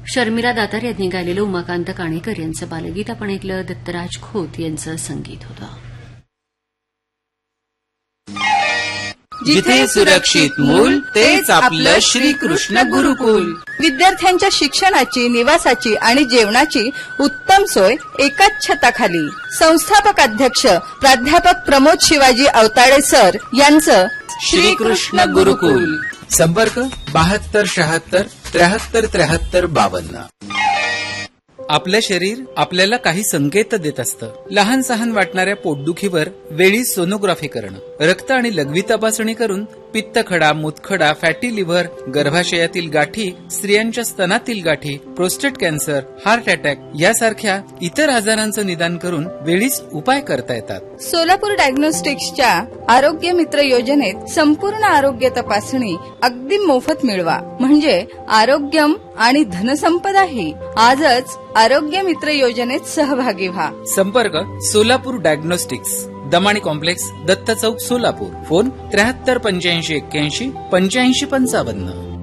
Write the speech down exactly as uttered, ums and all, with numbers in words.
शर्मिला दातार यांनी गायलेलं उमाकांत काणेकर यांचं बालगीत आपण ऐकलं. दत्तराज खोत यांचं संगीत होतं. जिथे सुरक्षित मूल तेच आपलं श्रीकृष्ण गुरुकुल. विद्यार्थ्यांच्या शिक्षणाची, निवासाची आणि जेवणाची उत्तम सोय एकाच छताखाली. संस्थापक अध्यक्ष प्राध्यापक प्रमोद शिवाजी अवताडे सर यांचं श्रीकृष्ण गुरुकुल. संपर्क बहात्तर शहात्तर त्र्याहत्तर त्र्याहत्तर बावन्न. आपलं शरीर आपल्याला काही संकेत देत असतं. लहान सहान वाटणाऱ्या पोटदुखीवर वेळी सोनोग्राफी करणं, रक्त आणि लघवी तपासणी करून पित्तखडा, मूतखडा, फॅटी लिव्हर, गर्भाशयातील गाठी, स्त्रियांच्या स्तनातील गाठी, प्रोस्टेट कॅन्सर, हार्ट अटॅक यासारख्या इतर आजारांचं निदान करून वेळीच उपाय करता येतात. सोलापूर डायग्नोस्टिक्सच्या आरोग्य मित्र योजनेत संपूर्ण आरोग्य तपासणी अगदी मोफत मिळवा. म्हणजे आरोग्यम आणि धनसंपदाही. आजच आरोग्य मित्र योजनेत सहभागी व्हा. संपर्क सोलापूर डायग्नोस्टिक्स, दमाणी कॉम्प्लेक्स, दत्त चौक, सोलापूर. फोन त्र्याहत्तर पंच्याऐंशी एक्क्याऐंशी पंच्याऐंशी पंचावन्न.